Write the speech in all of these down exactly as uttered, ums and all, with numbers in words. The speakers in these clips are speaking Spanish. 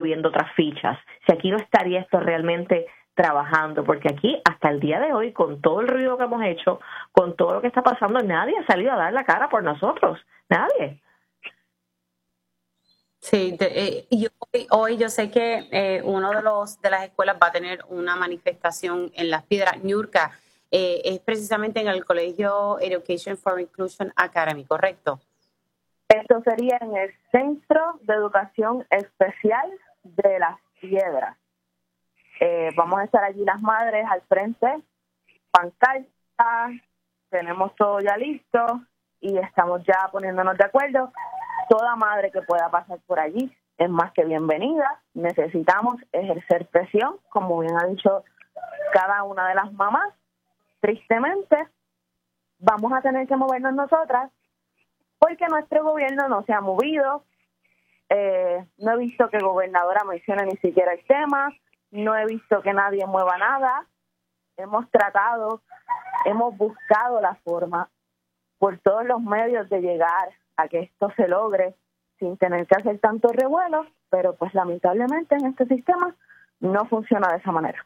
moviendo otras fichas, si aquí no estaría esto realmente trabajando, porque aquí hasta el día de hoy, con todo el ruido que hemos hecho, con todo lo que está pasando, nadie ha salido a dar la cara por nosotros, nadie. Sí, de, eh, yo, hoy, hoy yo sé que eh, uno de los de las escuelas va a tener una manifestación en Las Piedras, Ñurka, eh, es precisamente en el Colegio Education for Inclusion Academy, ¿correcto? Esto sería en el Centro de Educación Especial de Las Piedras. Eh, vamos a estar allí las madres al frente, pancarta, tenemos todo ya listo y estamos ya poniéndonos de acuerdo. Toda madre que pueda pasar por allí es más que bienvenida. Necesitamos ejercer presión, como bien ha dicho cada una de las mamás. Tristemente, vamos a tener que movernos nosotras porque nuestro gobierno no se ha movido. Eh, no he visto que gobernadora mencione ni siquiera el tema. No he visto que nadie mueva nada. Hemos tratado, hemos buscado la forma por todos los medios de llegar a que esto se logre sin tener que hacer tanto revuelo, pero pues lamentablemente en este sistema no funciona de esa manera.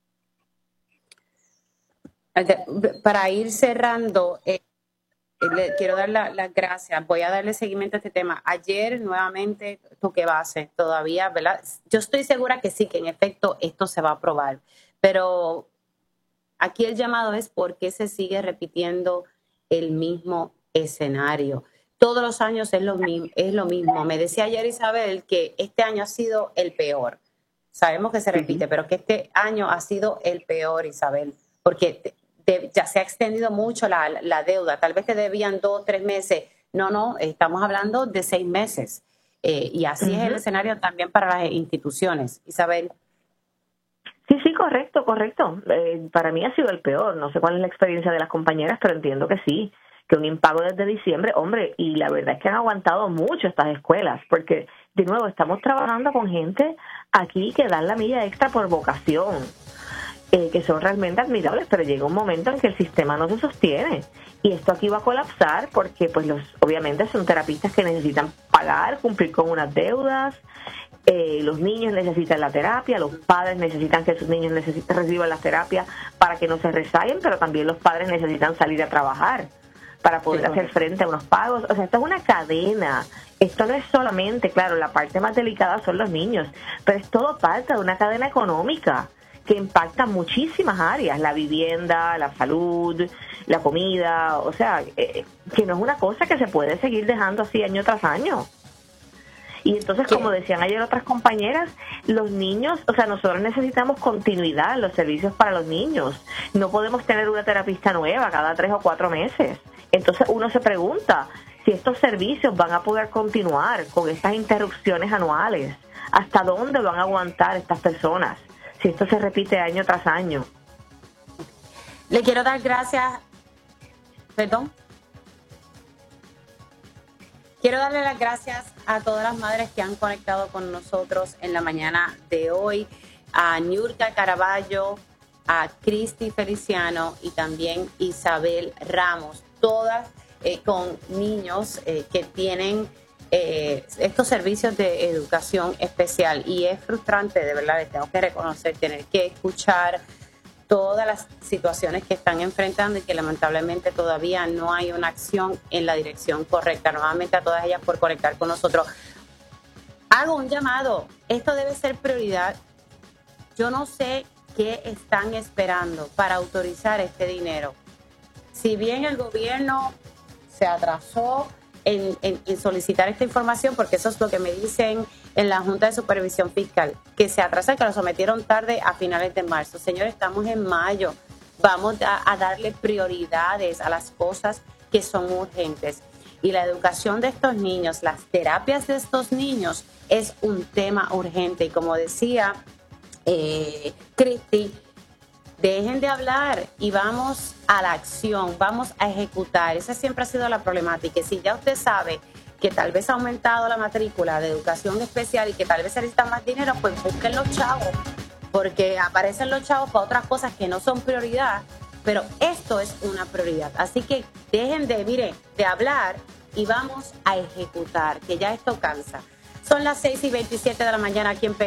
Para ir cerrando, eh, le quiero dar las la gracias, voy a darle seguimiento a este tema. Ayer nuevamente toqué base, todavía, ¿verdad? Yo estoy segura que sí, que en efecto esto se va a aprobar, pero aquí el llamado es por qué se sigue repitiendo el mismo escenario. Todos los años es lo mismo, es lo mismo. Me decía ayer Isabel que este año ha sido el peor. Sabemos que se repite, uh-huh. pero que este año ha sido el peor, Isabel, porque te, te, ya se ha extendido mucho la, la deuda. Tal vez te debían dos, tres meses. No, no, estamos hablando de seis meses. Eh, y así uh-huh. es el escenario también para las instituciones. Isabel. Sí, sí, correcto, correcto. Eh, para mí ha sido el peor. No sé cuál es la experiencia de las compañeras, pero entiendo que sí. Que un impago desde diciembre, hombre, y la verdad es que han aguantado mucho estas escuelas, porque, de nuevo, estamos trabajando con gente aquí que dan la milla extra por vocación, eh, que son realmente admirables, pero llega un momento en que el sistema no se sostiene, y esto aquí va a colapsar porque, pues, los obviamente son terapistas que necesitan pagar, cumplir con unas deudas, eh, los niños necesitan la terapia, los padres necesitan que sus niños necesiten, reciban la terapia para que no se rezaguen, pero también los padres necesitan salir a trabajar para poder sí, hacer frente a unos pagos. O sea, esto es una cadena. Esto no es solamente, claro, la parte más delicada son los niños, pero es todo parte de una cadena económica que impacta muchísimas áreas, la vivienda, la salud, la comida, o sea, eh, que no es una cosa que se puede seguir dejando así año tras año. Y entonces, como decían ayer otras compañeras, los niños, o sea, nosotros necesitamos continuidad en los servicios para los niños. No podemos tener una terapista nueva cada tres o cuatro meses. Entonces uno se pregunta si estos servicios van a poder continuar con estas interrupciones anuales. ¿Hasta dónde van a aguantar estas personas si esto se repite año tras año? Le quiero dar gracias. Perdón. Quiero darle las gracias a todas las madres que han conectado con nosotros en la mañana de hoy, a Ñurka Caraballo, a Cristi Feliciano y también Isabel Ramos, todas eh, con niños eh, que tienen eh, estos servicios de educación especial. Y es frustrante, de verdad, les tengo que reconocer, tener que escuchar todas las situaciones que están enfrentando y que lamentablemente todavía no hay una acción en la dirección correcta. Nuevamente a todas ellas por conectar con nosotros. Hago un llamado, esto debe ser prioridad. Yo no sé qué están esperando para autorizar este dinero. Si bien el gobierno se atrasó en, en, en solicitar esta información, porque eso es lo que me dicen en la Junta de Supervisión Fiscal, que se atrasa, que lo sometieron tarde a finales de marzo. Señores, estamos en mayo. Vamos a, a darle prioridades a las cosas que son urgentes. Y la educación de estos niños, las terapias de estos niños, es un tema urgente. Y como decía eh, Cristi, dejen de hablar y vamos a la acción, vamos a ejecutar. Esa siempre ha sido la problemática. Y si ya usted sabe que tal vez ha aumentado la matrícula de educación especial y que tal vez se necesita más dinero, pues busquen los chavos, porque aparecen los chavos para otras cosas que no son prioridad, pero esto es una prioridad. Así que dejen de, mire, de hablar y vamos a ejecutar, que ya esto cansa. Son las seis y veintisiete de la mañana aquí en P